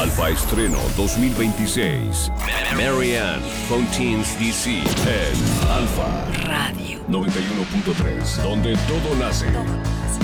Alfa Estreno 2026. Marianne Fontaine's DC en Alfa Radio 91.3, donde todo nace.